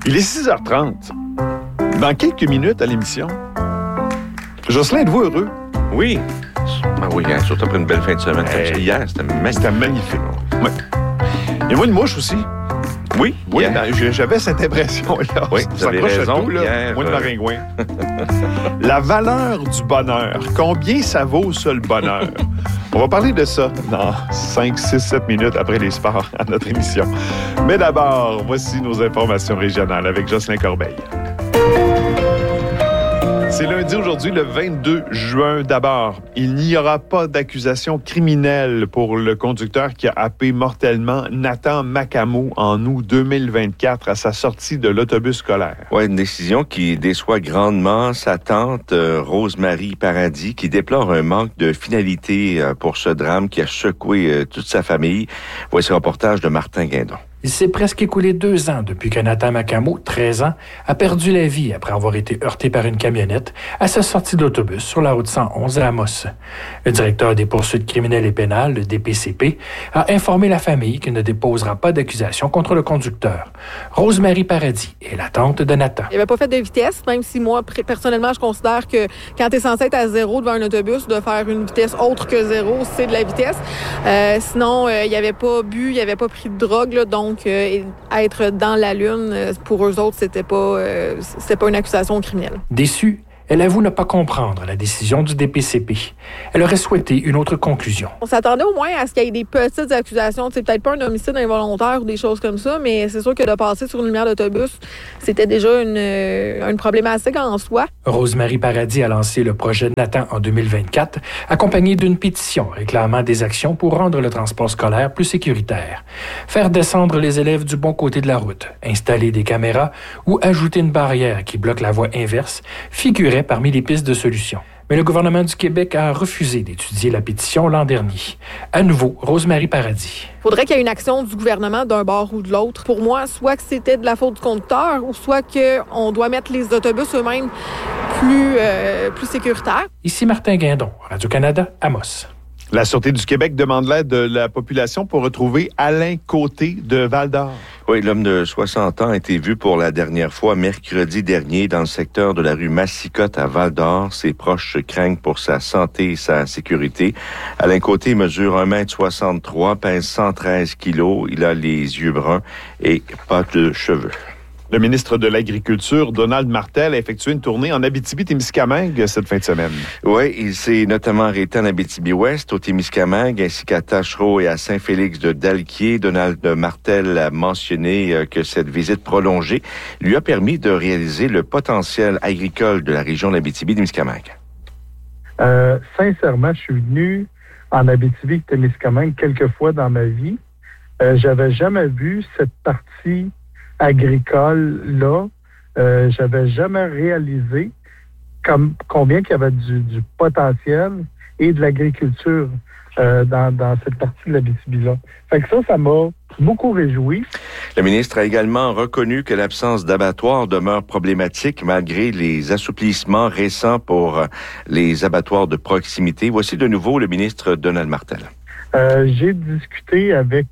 Il est 6h30. Dans quelques minutes à l'émission, Jocelyn, êtes-vous heureux? Oui. Ben oui, hein, surtout après une belle fin de semaine. Hier, C'était magnifique. Ouais. Et moi, une mouche aussi. Oui, ben, j'avais cette impression-là. Oui, vous avez raison. Tout, là. Hier, Moi, de maringouin. La valeur du bonheur. Combien ça vaut, ça, le bonheur? On va parler de ça dans 5, 6, 7 minutes après les sports à notre émission. Mais d'abord, voici nos informations régionales avec Jocelyn Corbeil. C'est lundi aujourd'hui, le 22 juin. D'abord, il n'y aura pas d'accusation criminelle pour le conducteur qui a happé mortellement Nathan Macamo en août 2024 à sa sortie de l'autobus scolaire. Oui, une décision qui déçoit grandement sa tante Rose-Marie Paradis, qui déplore un manque de finalité pour ce drame qui a secoué toute sa famille. Voici le reportage de Martin Guindon. Il s'est presque écoulé 2 ans depuis que Nathan Macamo, 13 ans, a perdu la vie après avoir été heurté par une camionnette à sa sortie d'autobus sur la route 111 à Amos. Le directeur des poursuites criminelles et pénales, le DPCP, a informé la famille qu'il ne déposera pas d'accusation contre le conducteur. Rose-Marie Paradis est la tante de Nathan. Il n'avait pas fait de vitesse, même si moi, personnellement, je considère que quand tu es censé être à 0 devant un autobus, de faire une vitesse autre que 0, c'est de la vitesse. Sinon, il n'avait pas bu, il n'avait pas pris de drogue, là, donc être dans la lune, pour eux autres, c'était pas une accusation criminelle. Déçue, elle avoue ne pas comprendre la décision du DPCP. Elle aurait souhaité une autre conclusion. On s'attendait au moins à ce qu'il y ait des petites accusations. C'est peut-être pas un homicide involontaire ou des choses comme ça, mais c'est sûr que de passer sur une lumière d'autobus, c'était déjà une problématique en soi. Rose-Marie Paradis a lancé le projet Nathan en 2024, accompagné d'une pétition réclamant des actions pour rendre le transport scolaire plus sécuritaire. Faire descendre les élèves du bon côté de la route, installer des caméras ou ajouter une barrière qui bloque la voie inverse figuraient parmi les pistes de solutions. Mais le gouvernement du Québec a refusé d'étudier la pétition l'an dernier. À nouveau, Rose-Marie Paradis. Il faudrait qu'il y ait une action du gouvernement d'un bord ou de l'autre. Pour moi, soit que c'était de la faute du conducteur ou soit qu'on doit mettre les autobus eux-mêmes plus sécuritaires. Ici Martin Guindon, Radio-Canada, Amos. La Sûreté du Québec demande l'aide de la population pour retrouver Alain Côté de Val-d'Or. Oui, l'homme de 60 ans a été vu pour la dernière fois mercredi dernier dans le secteur de la rue Massicotte à Val-d'Or. Ses proches craignent pour sa santé et sa sécurité. Alain Côté mesure 1,63 m, pèse 113 kilos. Il a les yeux bruns et pas de cheveux. Le ministre de l'Agriculture, Donald Martel, a effectué une tournée en Abitibi-Témiscamingue cette fin de semaine. Oui, il s'est notamment arrêté en Abitibi-Ouest, au Témiscamingue, ainsi qu'à Tachereau et à Saint-Félix-de-Dalquier. Donald Martel a mentionné que cette visite prolongée lui a permis de réaliser le potentiel agricole de la région d'Abitibi-Témiscamingue. Sincèrement, je suis venu en Abitibi-Témiscamingue quelques fois dans ma vie. J'avais jamais vu cette partie agricole-là, j'avais jamais réalisé combien il y avait du potentiel et de l'agriculture dans cette partie de l'Abitibi-là. Fait que ça m'a beaucoup réjoui. Le ministre a également reconnu que l'absence d'abattoirs demeure problématique malgré les assouplissements récents pour les abattoirs de proximité. Voici de nouveau le ministre Donald Martel. J'ai discuté avec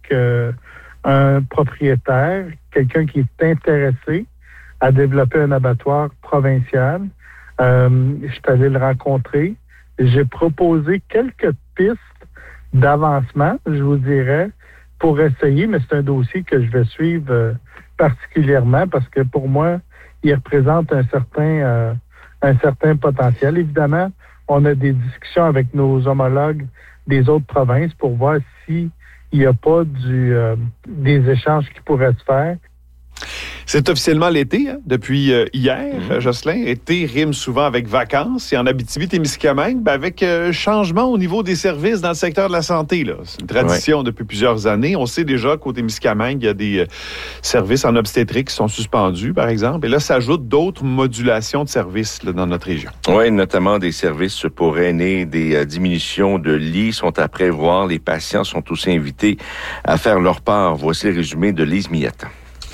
un propriétaire, quelqu'un qui est intéressé à développer un abattoir provincial. Je suis allé le rencontrer. J'ai proposé quelques pistes d'avancement, je vous dirais, pour essayer, mais c'est un dossier que je vais suivre particulièrement parce que pour moi, il représente un certain potentiel. Évidemment, on a des discussions avec nos homologues des autres provinces pour voir si il n'y a pas des échanges qui pourraient se faire. C'est officiellement l'été, hein, depuis hier, Jocelyn. Été rime souvent avec vacances. Et en Abitibi-Témiscamingue, avec changement au niveau des services dans le secteur de la santé. Là. C'est une tradition depuis plusieurs années. On sait déjà qu'au Témiscamingue, il y a des services en obstétrique qui sont suspendus, par exemple. Et là, s'ajoutent d'autres modulations de services là, dans notre région. Oui, notamment des services pour aînés, des diminutions de lits sont à prévoir. Les patients sont aussi invités à faire leur part. Voici le résumé de Lise Millette.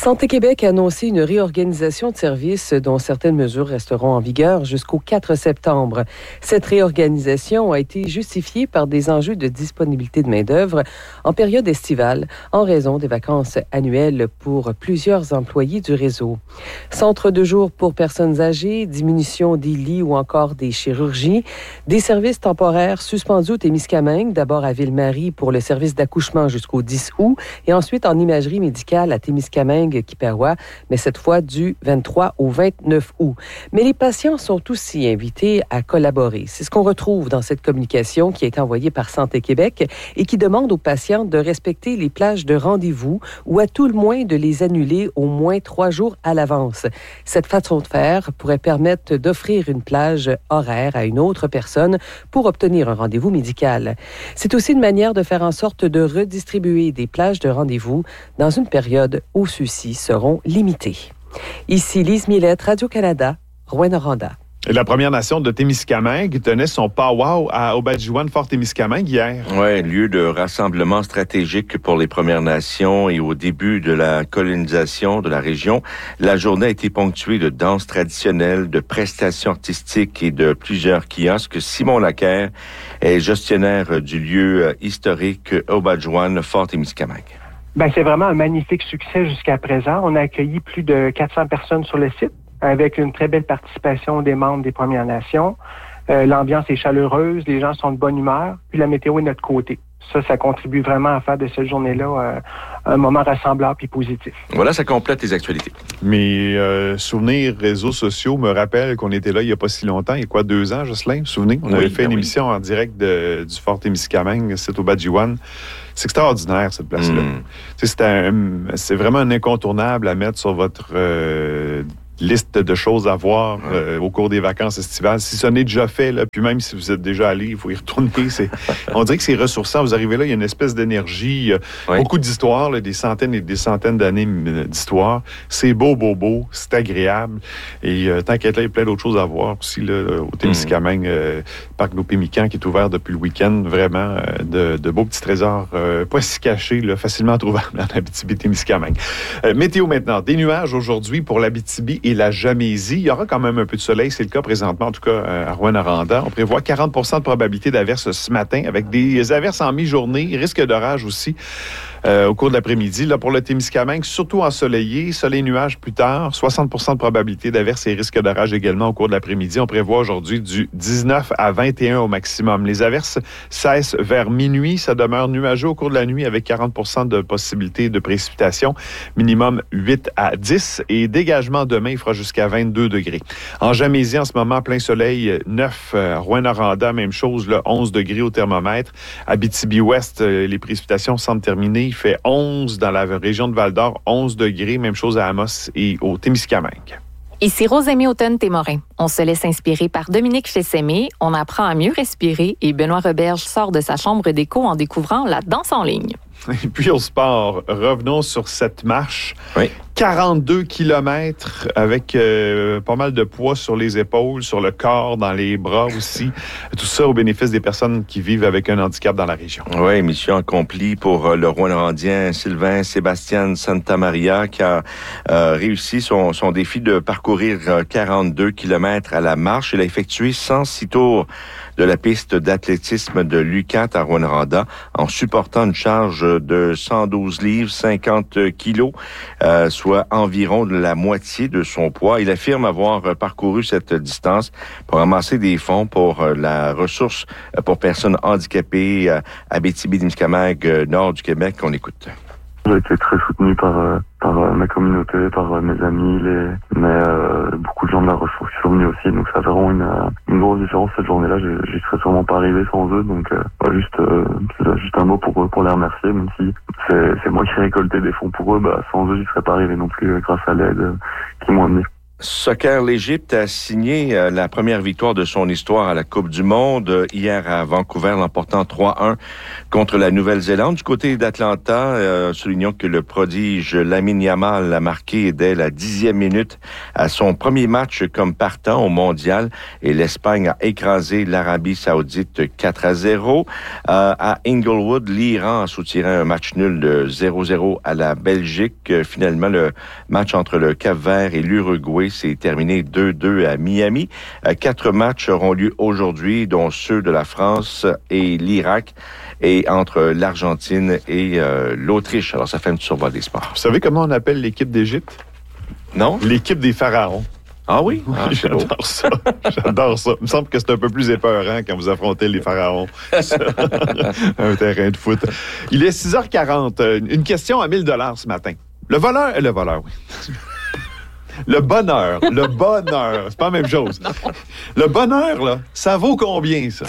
Santé Québec a annoncé une réorganisation de services dont certaines mesures resteront en vigueur jusqu'au 4 septembre. Cette réorganisation a été justifiée par des enjeux de disponibilité de main-d'œuvre en période estivale en raison des vacances annuelles pour plusieurs employés du réseau. Centres de jour pour personnes âgées, diminution des lits ou encore des chirurgies, des services temporaires suspendus au Témiscamingue, d'abord à Ville-Marie pour le service d'accouchement jusqu'au 10 août et ensuite en imagerie médicale à Témiscamingue, Kippawa, mais cette fois du 23 au 29 août. Mais les patients sont aussi invités à collaborer. C'est ce qu'on retrouve dans cette communication qui a été envoyée par Santé Québec et qui demande aux patients de respecter les plages de rendez-vous ou à tout le moins de les annuler au moins 3 jours à l'avance. Cette façon de faire pourrait permettre d'offrir une plage horaire à une autre personne pour obtenir un rendez-vous médical. C'est aussi une manière de faire en sorte de redistribuer des plages de rendez-vous dans une période où ceux-ci seront limités. Ici Lise Millette, Radio-Canada, Rouyn-Noranda. Et la Première Nation de Témiscamingue tenait son powwow à Obadjiwan, Fort-Témiscamingue hier. Oui, lieu de rassemblement stratégique pour les Premières Nations et au début de la colonisation de la région. La journée a été ponctuée de danses traditionnelles, de prestations artistiques et de plusieurs kiosques. Simon Laquer est gestionnaire du lieu historique Obadjiwan, Fort-Témiscamingue. C'est vraiment un magnifique succès jusqu'à présent. On a accueilli plus de 400 personnes sur le site, avec une très belle participation des membres des Premières Nations. L'ambiance est chaleureuse, les gens sont de bonne humeur, puis la météo est de notre côté. Ça contribue vraiment à faire de cette journée-là un moment rassembleur puis positif. Voilà, ça complète les actualités. Mes souvenirs réseaux sociaux me rappellent qu'on était là il n'y a pas si longtemps. Il y a quoi, 2 ans, Jocelyn? Vous vous souvenez? On avait fait une émission en direct du Fort Témiscamingue, c'est au Obadjiwan. C'est extraordinaire, cette place-là. C'est vraiment un incontournable à mettre sur votre liste de choses à voir au cours des vacances estivales. Si ce n'est déjà fait, là, puis même si vous êtes déjà allé, il faut y retourner. On dirait que c'est ressourçant. Vous arrivez là, il y a une espèce d'énergie, beaucoup d'histoires, là, des centaines et des centaines d'années d'histoire. C'est beau, c'est agréable. Et tant qu'à être là, il y a plein d'autres choses à voir aussi là, au Témiscamingue, Parc Lopémican qui est ouvert depuis le week-end. Vraiment, de beaux petits trésors pas si cachés, là, facilement trouvables en Abitibi-Témiscamingue. Météo maintenant. Des nuages aujourd'hui pour l'Abitibi et la Jamésie. Il y aura quand même un peu de soleil, c'est le cas présentement, en tout cas à Rouyn-Noranda. On prévoit 40 % de probabilité d'averses ce matin, avec des averses en mi-journée, risque d'orage aussi au cours de l'après-midi. Là, pour le Témiscamingue, surtout ensoleillé, soleil-nuage plus tard, 60 % de probabilité d'averses et risque d'orage également au cours de l'après-midi. On prévoit aujourd'hui du 19 à 21 au maximum. Les averses cessent vers minuit. Ça demeure nuageux au cours de la nuit avec 40 % de possibilité de précipitation, minimum 8 à 10. Et dégagement demain, il fera jusqu'à 22 degrés. En Jamésie, en ce moment, plein soleil, 9. Rouyn-Noranda, même chose, là, 11 degrés au thermomètre. Abitibi-Ouest, les précipitations semblent terminées. Il fait 11 dans la région de Val-d'Or, 11 degrés, même chose à Amos et au Témiscamingue. Ici Rosémie Automne-Témorin. On se laisse inspirer par Dominique Chessemé, on apprend à mieux respirer et Benoît Roberge sort de sa chambre d'écho en découvrant la danse en ligne. Et puis au sport, revenons sur cette marche. Oui. 42 kilomètres avec pas mal de poids sur les épaules, sur le corps, dans les bras aussi. Tout ça au bénéfice des personnes qui vivent avec un handicap dans la région. Oui, mission accomplie pour le Rouyn-Norandien Sylvain Sébastien Santamaria qui a réussi son défi de parcourir 42 kilomètres à la marche. Il a effectué 106 tours de la piste d'athlétisme de l'UQAT à Rouyn-Noranda en supportant une charge de 112 livres, 50 kilos, soit environ de la moitié de son poids. Il affirme avoir parcouru cette distance pour ramasser des fonds pour la ressource pour personnes handicapées à Abitibi-Témiscamingue, nord du Québec. On écoute. J'ai été très soutenu par ma communauté, par mes amis, beaucoup de gens de la ressource qui sont venus aussi. Donc ça a vraiment une grosse différence cette journée-là. J'y serais sûrement pas arrivé sans eux. Donc juste un mot pour les remercier, même si c'est moi qui ai récolté des fonds pour eux. Sans eux, j'y serais pas arrivé non plus grâce à l'aide qu'ils m'ont amené. Soccer, l'Égypte a signé la première victoire de son histoire à la Coupe du Monde hier à Vancouver, l'emportant 3-1 contre la Nouvelle-Zélande. Du côté d'Atlanta, soulignons que le prodige Lamine Yamal a marqué dès la 10e minute à son premier match comme partant au Mondial et l'Espagne a écrasé l'Arabie Saoudite 4-0. À Inglewood, l'Iran a soutiré un match nul de 0-0 à la Belgique. Finalement, le match entre le Cap-Vert et l'Uruguay s'est terminé 2-2 à Miami. 4 matchs auront lieu aujourd'hui, dont ceux de la France et l'Irak et entre l'Argentine et l'Autriche. Alors, ça fait un petit survol des sports. Vous savez comment on appelle l'équipe d'Égypte? Non? L'équipe des pharaons. Ah oui? Ah, j'adore ça. J'adore ça. Il me semble que c'est un peu plus épeurant quand vous affrontez les pharaons. Un terrain de foot. Il est 6h40. Une question à 1 000 $ ce matin. Le voleur, oui. Le bonheur, c'est pas la même chose. Le bonheur, là, ça vaut combien, ça?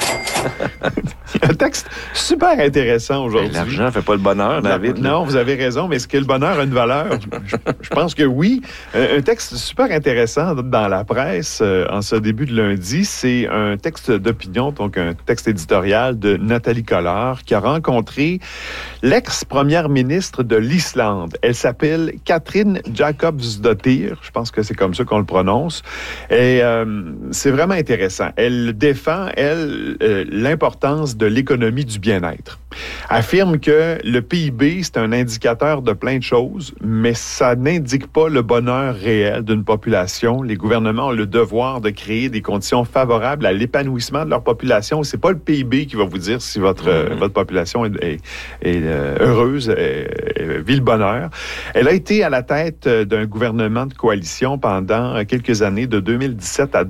Un texte super intéressant aujourd'hui. L'argent fait pas le bonheur, David. Non, vous avez raison, mais est-ce que le bonheur a une valeur? Je pense que oui. Un texte super intéressant dans la presse en ce début de lundi, c'est un texte d'opinion, donc un texte éditorial de Nathalie Collard qui a rencontré l'ex-première ministre de l'Islande. Elle s'appelle Katrín Jakobsdóttir. Je pense que c'est comme ça qu'on le prononce. Et c'est vraiment intéressant. Elle défend, l'importance de l'économie du bien-être. Affirme que le PIB, c'est un indicateur de plein de choses, mais ça n'indique pas le bonheur réel d'une population. Les gouvernements ont le devoir de créer des conditions favorables à l'épanouissement de leur population. C'est pas le PIB qui va vous dire si votre population est heureuse, vit le bonheur. Elle a été à la tête d'un gouvernement de coalition pendant quelques années, de 2017 à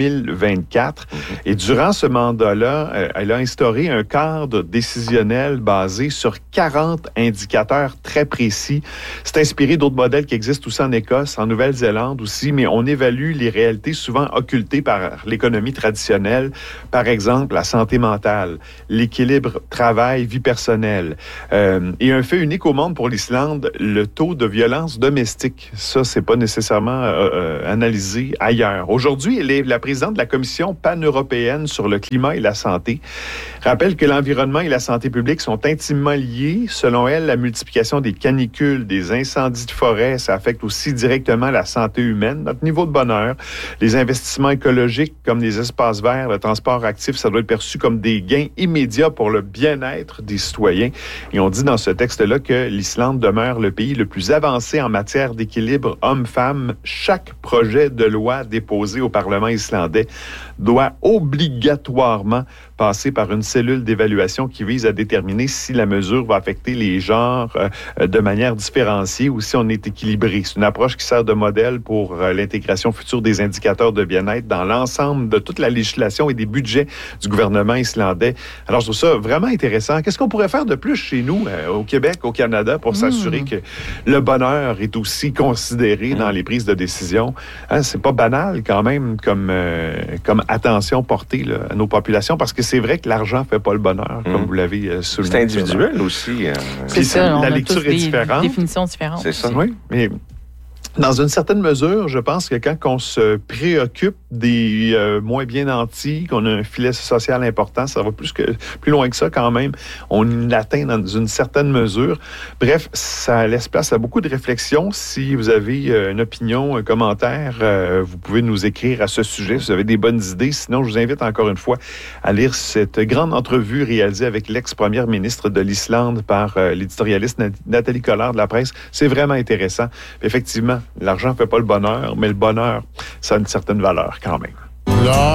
2024. Et durant ce mandat-là, elle a instauré un cadre décisionnel basé sur 40 indicateurs très précis. C'est inspiré d'autres modèles qui existent aussi en Écosse, en Nouvelle-Zélande aussi, mais on évalue les réalités souvent occultées par l'économie traditionnelle. Par exemple, la santé mentale, l'équilibre travail-vie personnelle. Et un fait unique au monde pour l'Islande, le taux de violence domestique. Ça, c'est pas nécessairement analysé ailleurs. Aujourd'hui, elle est la présidente de la Commission pan-européenne sur le climat et la santé. Rappelle que l'environnement et la santé publique sont intimement liés. Selon elle, la multiplication des canicules, des incendies de forêt, ça affecte aussi directement la santé humaine, notre niveau de bonheur. Les investissements écologiques comme les espaces verts, le transport actif, ça doit être perçu comme des gains immédiats pour le bien-être des citoyens. Et on dit dans ce texte-là que l'Islande demeure le pays le plus avancé en matière d'équilibre homme-femme. Chaque projet de loi déposé au Parlement islandais doit obligatoirement passer par une cellule d'évaluation qui vise à déterminer si la mesure va affecter les genres de manière différenciée ou si on est équilibré. C'est une approche qui sert de modèle pour l'intégration future des indicateurs de bien-être dans l'ensemble de toute la législation et des budgets du gouvernement islandais. Alors, je trouve ça vraiment intéressant. Qu'est-ce qu'on pourrait faire de plus chez nous, au Québec, au Canada, pour s'assurer que le bonheur est aussi considéré dans les prises de décision? Hein, c'est pas banal quand même comme attention portée là, à nos populations, parce que c'est vrai que l'argent fait pas le bonheur, comme vous l'avez souligné. C'est individuel aussi. C'est ça, la lecture est différente. Des définitions différentes. C'est ça. Oui, mais dans une certaine mesure, je pense que quand on se préoccupe des moins bien nantis, qu'on a un filet social important, ça va plus loin que ça quand même. On l'atteint dans une certaine mesure. Bref, ça laisse place à beaucoup de réflexions. Si vous avez une opinion, un commentaire, vous pouvez nous écrire à ce sujet. Si vous avez des bonnes idées. Sinon, je vous invite encore une fois à lire cette grande entrevue réalisée avec l'ex-première ministre de l'Islande par l'éditorialiste Nathalie Collard de la presse. C'est vraiment intéressant. Effectivement, l'argent ne fait pas le bonheur, mais le bonheur, ça a une certaine valeur quand même.